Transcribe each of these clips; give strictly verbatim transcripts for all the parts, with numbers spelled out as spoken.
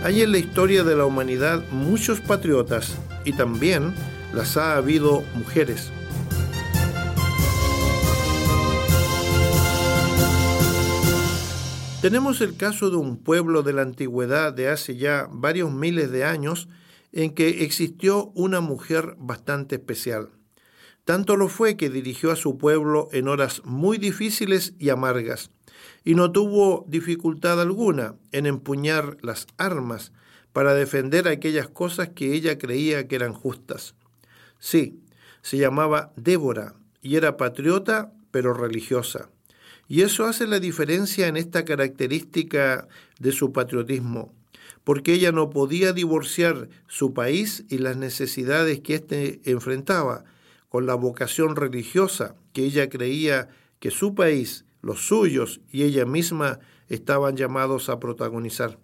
Hay en la historia de la humanidad muchos patriotas y también las ha habido mujeres. Tenemos el caso de un pueblo de la antigüedad de hace ya varios miles de años en que existió una mujer bastante especial. Tanto lo fue que dirigió a su pueblo en horas muy difíciles y amargas, y no tuvo dificultad alguna en empuñar las armas para defender aquellas cosas que ella creía que eran justas. Sí, se llamaba Débora y era patriota pero religiosa. Y eso hace la diferencia en esta característica de su patriotismo, porque ella no podía divorciar su país y las necesidades que éste enfrentaba con la vocación religiosa que ella creía que su país, los suyos y ella misma estaban llamados a protagonizar.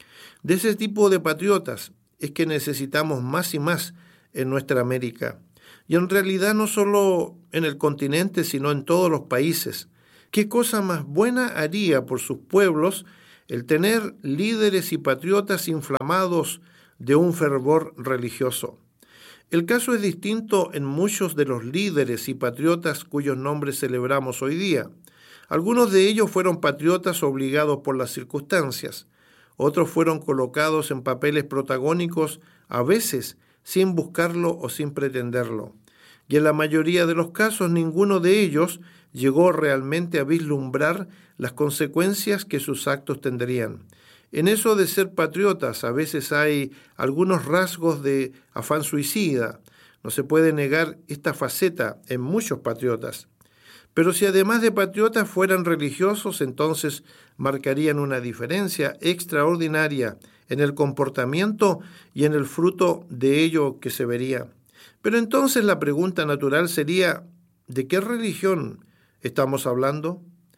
De ese tipo de patriotas es que necesitamos más y más en nuestra América, y en realidad no solo en el continente, sino en todos los países. ¿Qué cosa más buena haría por sus pueblos el tener líderes y patriotas inflamados de un fervor religioso? El caso es distinto en muchos de los líderes y patriotas cuyos nombres celebramos hoy día. Algunos de ellos fueron patriotas obligados por las circunstancias. Otros fueron colocados en papeles protagónicos, a veces sin buscarlo o sin pretenderlo. Y en la mayoría de los casos ninguno de ellos llegó realmente a vislumbrar las consecuencias que sus actos tendrían. En eso de ser patriotas a veces hay algunos rasgos de afán suicida. No se puede negar esta faceta en muchos patriotas. Pero si además de patriotas fueran religiosos, entonces marcarían una diferencia extraordinaria en el comportamiento y en el fruto de ello que se vería. Pero entonces la pregunta natural sería, ¿de qué religión estamos hablando?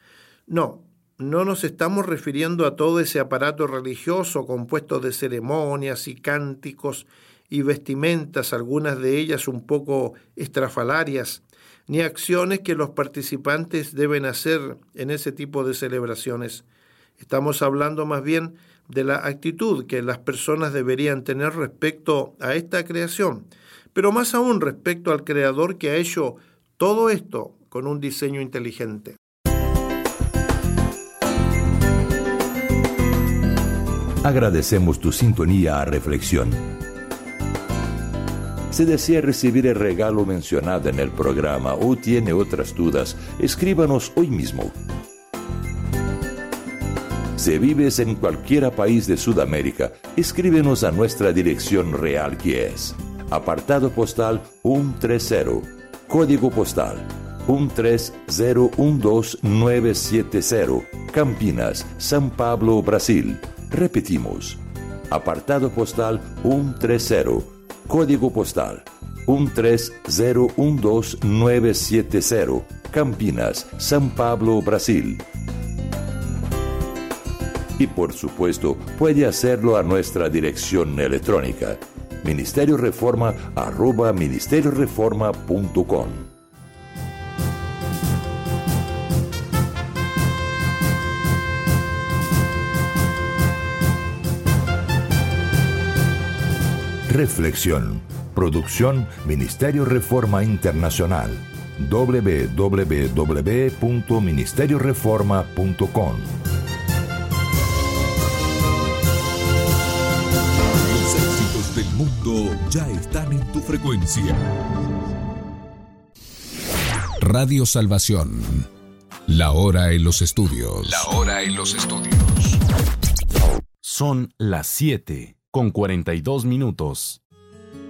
No, no nos estamos refiriendo a todo ese aparato religioso compuesto de ceremonias y cánticos y vestimentas, algunas de ellas un poco estrafalarias, ni acciones que los participantes deben hacer en ese tipo de celebraciones. Estamos hablando más bien de la actitud que las personas deberían tener respecto a esta creación, pero más aún respecto al Creador que ha hecho todo esto con un diseño inteligente. Agradecemos tu sintonía a Reflexión. Si desea recibir el regalo mencionado en el programa o tiene otras dudas, escríbanos hoy mismo. Si vives en cualquier país de Sudamérica, escríbenos a nuestra dirección real que es apartado postal ciento treinta, código postal uno tres cero uno dos nueve siete cero, Campinas, São Paulo, Brasil. Repetimos, apartado postal ciento treinta, código postal uno tres cero uno dos nueve siete cero, Campinas, São Paulo, Brasil. Y por supuesto, puede hacerlo a nuestra dirección electrónica, ministerio reforma arroba ministerio reforma punto com. Reflexión. Producción Ministerio Reforma Internacional. doble u doble u doble u punto ministerio reforma punto com. Los éxitos del mundo ya están en tu frecuencia. Radio Salvación. La hora en los estudios. La hora en los estudios. Son las siete con cuarenta y dos minutos.